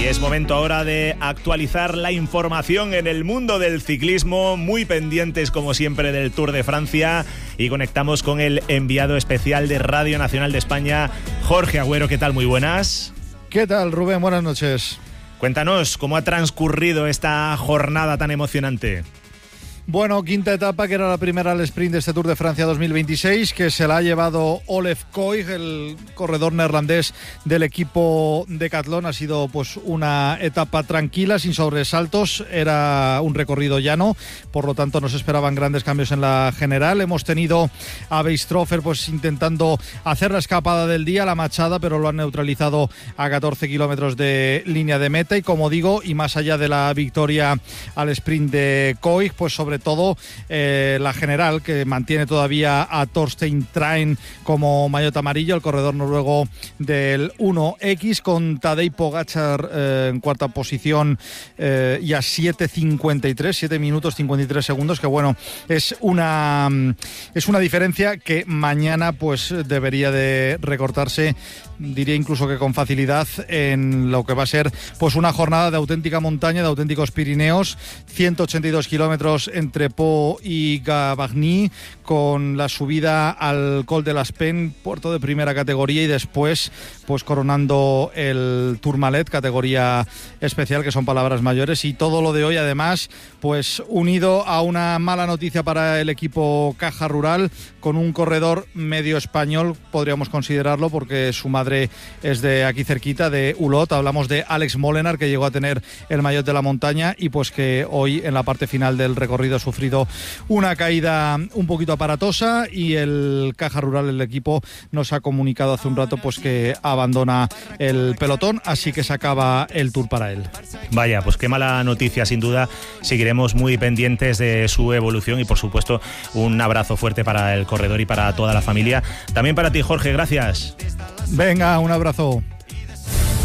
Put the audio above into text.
es momento ahora de actualizar la información en el mundo del ciclismo, muy pendientes como siempre del Tour de Francia, y conectamos con el enviado especial de Radio Nacional de España, Jorge Agüero. ¿Qué tal? Muy buenas. ¿Qué tal, Rubén? Buenas noches. Cuéntanos, ¿cómo ha transcurrido esta jornada tan emocionante? Bueno, quinta etapa, que era la primera al sprint de este Tour de Francia 2026, que se la ha llevado Olaf Koig, el corredor neerlandés del equipo Decathlon. Ha sido pues una etapa tranquila, sin sobresaltos, era un recorrido llano, por lo tanto no se esperaban grandes cambios en la general. Hemos tenido a Weistrofer pues intentando hacer la escapada del día, la machada, pero lo han neutralizado a 14 kilómetros de línea de meta, y como digo, y más allá de la victoria al sprint de Koig, pues sobre todo la general, que mantiene todavía a Torstein Train como maillot amarillo, el corredor noruego del 1X, con Tadej Pogačar en cuarta posición y a 7:53, 7 minutos 53 segundos, que bueno, es una diferencia que mañana pues debería de recortarse, diría incluso que con facilidad, en lo que va a ser pues una jornada de auténtica montaña, de auténticos Pirineos, 182 kilómetros entre Pau y Gavagny, con la subida al Col de l'Aspen, puerto de primera categoría, y después pues coronando el Tourmalet, categoría especial, que son palabras mayores. Y todo lo de hoy, además, pues unido a una mala noticia para el equipo Caja Rural, con un corredor medio español, podríamos considerarlo, porque su madre es de aquí cerquita, de Ulot. Hablamos de Alex Molenaar, que llegó a tener el maillot de la montaña y pues que hoy en la parte final del recorrido ha sufrido una caída un poquito aparatosa, y el Caja Rural, el equipo, nos ha comunicado hace un rato pues que abandona el pelotón, así que se acaba el Tour para él. Vaya, pues qué mala noticia, sin duda. Seguiremos muy pendientes de su evolución, y por supuesto un abrazo fuerte para el corredor y para toda la familia. También para ti, Jorge, gracias. Venga, un abrazo.